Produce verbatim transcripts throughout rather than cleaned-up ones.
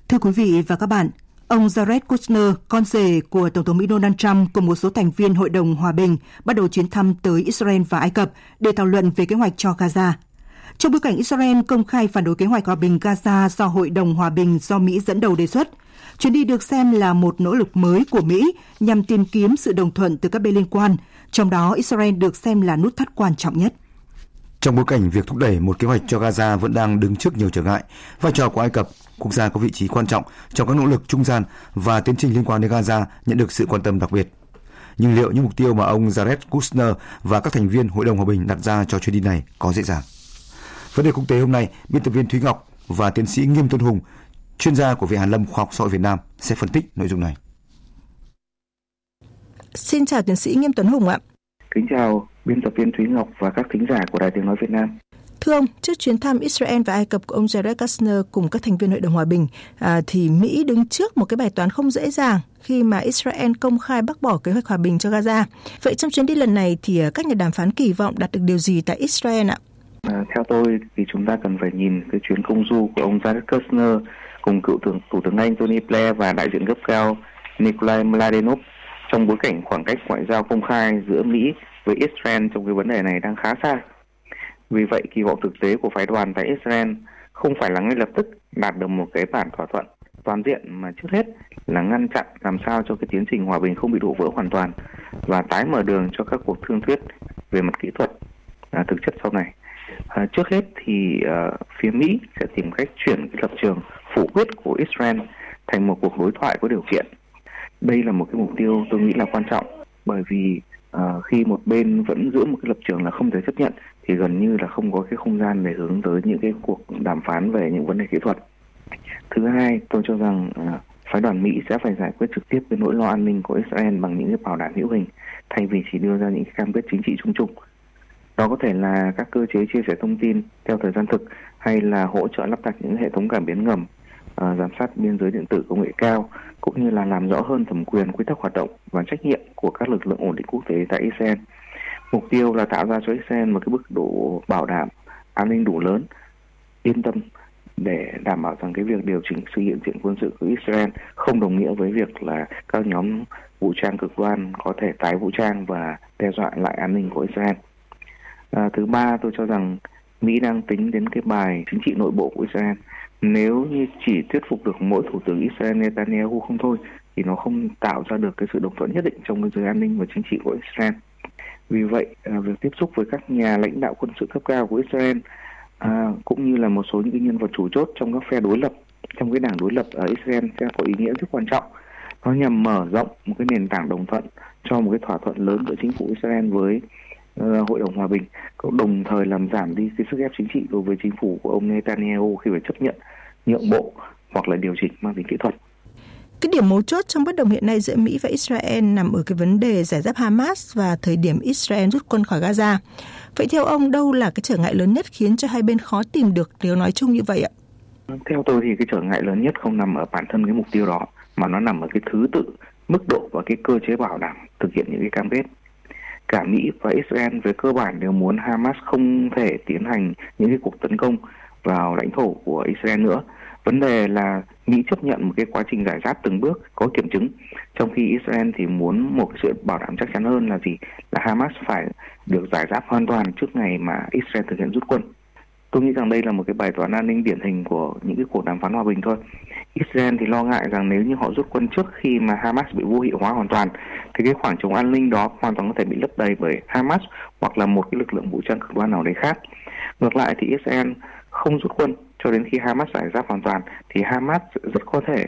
Thưa quý vị và các bạn, ông Jared Kushner, con rể của Tổng thống Mỹ Donald Trump cùng một số thành viên Hội đồng Hòa bình bắt đầu chuyến thăm tới Israel và Ai Cập để thảo luận về kế hoạch cho Gaza. Trong bối cảnh Israel công khai phản đối kế hoạch hòa bình Gaza do Hội đồng Hòa bình do Mỹ dẫn đầu đề xuất, chuyến đi được xem là một nỗ lực mới của Mỹ nhằm tìm kiếm sự đồng thuận từ các bên liên quan, trong đó Israel được xem là nút thắt quan trọng nhất. Trong bối cảnh việc thúc đẩy một kế hoạch cho Gaza vẫn đang đứng trước nhiều trở ngại, vai trò của Ai Cập, quốc gia có vị trí quan trọng trong các nỗ lực trung gian và tiến trình liên quan đến Gaza nhận được sự quan tâm đặc biệt. Nhưng liệu những mục tiêu mà ông Jared Kushner và các thành viên Hội đồng Hòa bình đặt ra cho chuyến đi này có dễ dàng? Vấn đề quốc tế hôm nay, biên tập viên Thúy Ngọc và tiến sĩ Nghiêm Tuấn Hùng, chuyên gia của Viện Hàn lâm Khoa học Xã hội Việt Nam sẽ phân tích nội dung này. Xin chào tiến sĩ Nghiêm Tuấn Hùng ạ. Kính chào biên tập viên Thúy Ngọc và các thính giả của Đài Tiếng nói Việt Nam. Thưa ông, trước chuyến thăm Israel và Ai Cập của ông Jared Kushner cùng các thành viên Hội đồng Hòa bình, à, thì Mỹ đứng trước một cái bài toán không dễ dàng khi mà Israel công khai bác bỏ kế hoạch hòa bình cho Gaza. Vậy trong chuyến đi lần này thì các nhà đàm phán kỳ vọng đạt được điều gì tại Israel ạ? À, theo tôi thì chúng ta cần phải nhìn cái chuyến công du của ông Jared Kushner cùng cựu thủ, thủ tướng Anh Tony Blair và đại diện cấp cao Nikolai Mladenov trong bối cảnh khoảng cách ngoại giao công khai giữa Mỹ với Israel trong cái vấn đề này đang khá xa. Vì vậy, kỳ vọng thực tế của phái đoàn tại Israel không phải là ngay lập tức đạt được một cái bản thỏa thuận toàn diện, mà trước hết là ngăn chặn làm sao cho cái tiến trình hòa bình không bị đổ vỡ hoàn toàn và tái mở đường cho các cuộc thương thuyết về mặt kỹ thuật à, thực chất sau này. À, trước hết thì uh, phía Mỹ sẽ tìm cách chuyển cái lập trường phủ quyết của Israel thành một cuộc đối thoại có điều kiện. Đây là một cái mục tiêu tôi nghĩ là quan trọng, bởi vì uh, khi một bên vẫn giữ một cái lập trường là không thể chấp nhận thì gần như là không có cái không gian để hướng tới những cái cuộc đàm phán về những vấn đề kỹ thuật. Thứ hai, tôi cho rằng uh, phái đoàn Mỹ sẽ phải giải quyết trực tiếp cái nỗi lo an ninh của Israel bằng những cái bảo đảm hữu hình, thay vì chỉ đưa ra những cái cam kết chính trị chung chung. Đó có thể là các cơ chế chia sẻ thông tin theo thời gian thực, hay là hỗ trợ lắp đặt những hệ thống cảm biến ngầm, uh, giám sát biên giới điện tử công nghệ cao, cũng như là làm rõ hơn thẩm quyền, quy tắc hoạt động và trách nhiệm của các lực lượng ổn định quốc tế tại Israel. Mục tiêu là tạo ra cho Israel một cái mức độ bảo đảm an ninh đủ lớn, yên tâm để đảm bảo rằng cái việc điều chỉnh sự hiện diện quân sự của Israel không đồng nghĩa với việc là các nhóm vũ trang cực đoan có thể tái vũ trang và đe dọa lại an ninh của Israel. À, thứ ba, tôi cho rằng Mỹ đang tính đến cái bài chính trị nội bộ của Israel. Nếu như chỉ thuyết phục được mỗi thủ tướng Israel Netanyahu không thôi, thì nó không tạo ra được cái sự đồng thuận nhất định trong cái giới an ninh và chính trị của Israel. Vì vậy, à, việc tiếp xúc với các nhà lãnh đạo quân sự cấp cao của Israel à, cũng như là một số những cái nhân vật chủ chốt trong các phe đối lập, trong cái đảng đối lập ở Israel sẽ có ý nghĩa rất quan trọng. Nó nhằm mở rộng một cái nền tảng đồng thuận cho một cái thỏa thuận lớn giữa chính phủ Israel với uh, Hội đồng Hòa bình, cũng đồng thời làm giảm đi cái sức ép chính trị đối với chính phủ của ông Netanyahu khi phải chấp nhận nhượng bộ hoặc là điều chỉnh mang tính kỹ thuật. Cái điểm mấu chốt trong bất đồng hiện nay giữa Mỹ và Israel nằm ở cái vấn đề giải giáp Hamas và thời điểm Israel rút quân khỏi Gaza. Vậy theo ông, đâu là cái trở ngại lớn nhất khiến cho hai bên khó tìm được tiếng nói chung như vậy ạ? Theo tôi thì cái trở ngại lớn nhất không nằm ở bản thân cái mục tiêu đó, mà nó nằm ở cái thứ tự, mức độ và cái cơ chế bảo đảm thực hiện những cái cam kết. Cả Mỹ và Israel về cơ bản đều muốn Hamas không thể tiến hành những cái cuộc tấn công vào lãnh thổ của Israel nữa. Vấn đề là Mỹ chấp nhận một cái quá trình giải giáp từng bước có kiểm chứng, trong khi Israel thì muốn một sự bảo đảm chắc chắn hơn là gì? Là Hamas phải được giải giáp hoàn toàn trước ngày mà Israel thực hiện rút quân. Tôi nghĩ rằng đây là một cái bài toán an ninh điển hình của những cái cuộc đàm phán hòa bình thôi. Israel thì lo ngại rằng nếu như họ rút quân trước khi mà Hamas bị vô hiệu hóa hoàn toàn, thì cái khoảng trống an ninh đó hoàn toàn có thể bị lấp đầy bởi Hamas hoặc là một cái lực lượng vũ trang cực đoan nào đấy khác. Ngược lại thì Israel không rút quân cho đến khi Hamas giải giáp hoàn toàn, thì Hamas rất có thể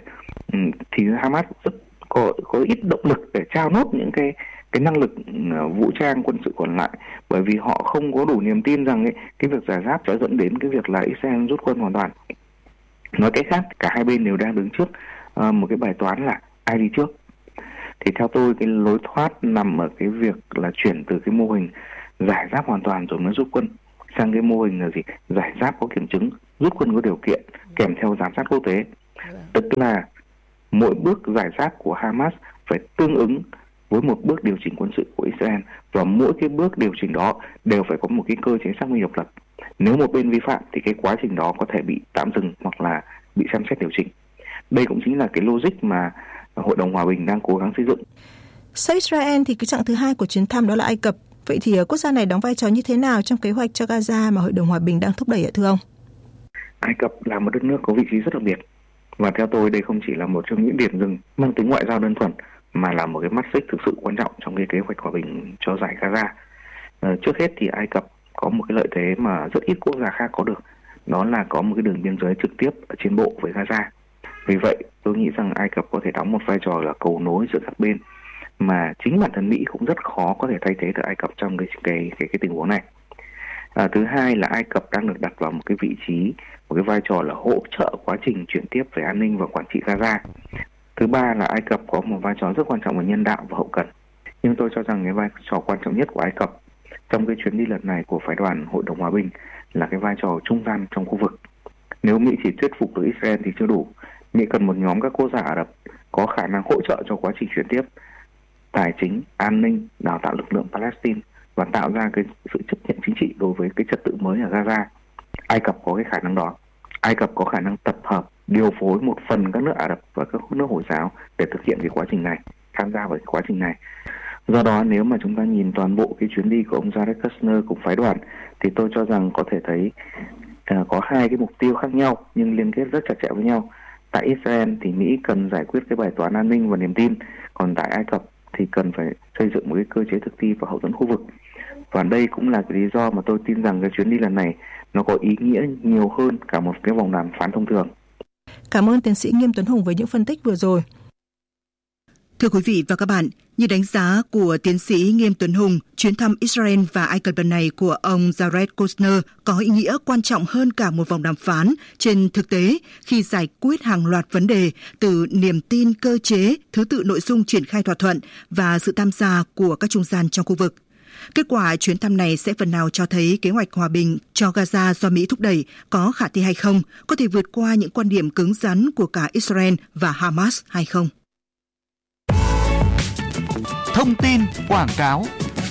thì Hamas rất có, có ít động lực để trao nốt những cái cái năng lực vũ trang quân sự còn lại, bởi vì họ không có đủ niềm tin rằng ấy, cái việc giải giáp sẽ dẫn đến cái việc là Israel rút quân hoàn toàn. Nói cách khác, cả hai bên đều đang đứng trước uh, một cái bài toán là ai đi trước. Thì theo tôi, cái lối thoát nằm ở cái việc là chuyển từ cái mô hình giải giáp hoàn toàn rồi mới rút quân sang cái mô hình là gì? Giải giáp có kiểm chứng, rút quân có điều kiện, kèm theo giám sát quốc tế. Tức là mỗi bước giải giáp của Hamas phải tương ứng với một bước điều chỉnh quân sự của Israel, và mỗi cái bước điều chỉnh đó đều phải có một cái cơ chế xác minh độc lập. Nếu một bên vi phạm thì cái quá trình đó có thể bị tạm dừng hoặc là bị xem xét điều chỉnh. Đây cũng chính là cái logic mà Hội đồng Hòa bình đang cố gắng xây dựng. Sau Israel thì cái chặng thứ hai của chuyến thăm đó là Ai Cập. Vậy thì quốc gia này đóng vai trò như thế nào trong kế hoạch cho Gaza mà Hội đồng Hòa bình đang thúc đẩy ạ thưa ông? Ai Cập là một đất nước có vị trí rất đặc biệt. Và theo tôi đây không chỉ là một trong những điểm dừng mang tính ngoại giao đơn thuần, mà là một cái mắt xích thực sự quan trọng trong cái kế hoạch hòa bình cho giải Gaza. À, trước hết thì Ai Cập có một cái lợi thế mà rất ít quốc gia khác có được, đó là có một cái đường biên giới trực tiếp ở trên bộ với Gaza. Vì vậy tôi nghĩ rằng Ai Cập có thể đóng một vai trò là cầu nối giữa các bên mà chính bản thân Mỹ cũng rất khó có thể thay thế được Ai Cập trong cái cái cái, cái tình huống này. À, thứ hai là Ai Cập đang được đặt vào một cái vị trí, một cái vai trò là hỗ trợ quá trình chuyển tiếp về an ninh và quản trị Gaza. Thứ ba là Ai Cập có một vai trò rất quan trọng về nhân đạo và hậu cần. Nhưng tôi cho rằng cái vai trò quan trọng nhất của Ai Cập trong cái chuyến đi lần này của phái đoàn Hội đồng Hòa bình là cái vai trò trung gian trong khu vực. Nếu Mỹ chỉ thuyết phục được Israel thì chưa đủ. Mỹ cần một nhóm các quốc gia Ả Rập có khả năng hỗ trợ cho quá trình chuyển tiếp, tài chính, an ninh, đào tạo lực lượng Palestine và tạo ra cái sự chấp nhận chính trị đối với cái trật tự mới ở Gaza. Ai Cập có cái khả năng đó. Ai Cập có khả năng tập hợp, điều phối một phần các nước Ả Rập và các nước Hồi giáo để thực hiện cái quá trình này, tham gia vào cái quá trình này. Do đó nếu mà chúng ta nhìn toàn bộ cái chuyến đi của ông Jared Kushner cùng phái đoàn thì tôi cho rằng có thể thấy uh, có hai cái mục tiêu khác nhau nhưng liên kết rất chặt chẽ với nhau. Tại Israel thì Mỹ cần giải quyết cái bài toán an ninh và niềm tin, còn tại Ai Cập thì cần phải xây dựng một cái cơ chế thực thi và hậu thuẫn khu vực. Và đây cũng là cái lý do mà tôi tin rằng cái chuyến đi lần này nó có ý nghĩa nhiều hơn cả một cái vòng đàm phán thông thường. Cảm ơn tiến sĩ Nghiêm Tuấn Hùng với những phân tích vừa rồi. Thưa quý vị và các bạn, như đánh giá của tiến sĩ Nghiêm Tuấn Hùng, chuyến thăm Israel và Ai Cập lần này của ông Jared Kushner có ý nghĩa quan trọng hơn cả một vòng đàm phán trên thực tế khi giải quyết hàng loạt vấn đề từ niềm tin, cơ chế, thứ tự nội dung triển khai thỏa thuận và sự tham gia của các trung gian trong khu vực. Kết quả chuyến thăm này sẽ phần nào cho thấy kế hoạch hòa bình cho Gaza do Mỹ thúc đẩy có khả thi hay không, có thể vượt qua những quan điểm cứng rắn của cả Israel và Hamas hay không. Thông tin quảng cáo.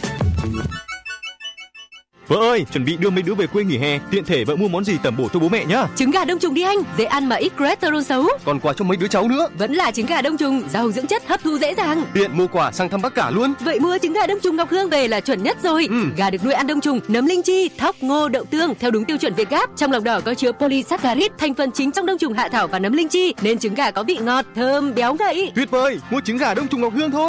Vợ ơi, chuẩn bị đưa mấy đứa về quê nghỉ hè, tiện thể vợ mua món gì tẩm bổ cho bố mẹ nhá. Trứng gà đông trùng đi anh, dễ ăn mà ít cholesterol xấu. Còn quà cho mấy đứa cháu nữa. Vẫn là trứng gà đông trùng, giàu dưỡng chất, hấp thu dễ dàng. Tiện mua quà sang thăm bác cả luôn. Vậy mua trứng gà đông trùng Ngọc Hương về là chuẩn nhất rồi. Ừ. Gà được nuôi ăn đông trùng, nấm linh chi, thóc, ngô, đậu tương theo đúng tiêu chuẩn Việt Gáp. Trong lòng đỏ có chứa polysaccharide, thành phần chính trong đông trùng hạ thảo và nấm linh chi, nên trứng gà có vị ngọt, thơm, béo ngậy. Tuyệt vời, mua trứng gà đông trùng Ngọc Hương thôi.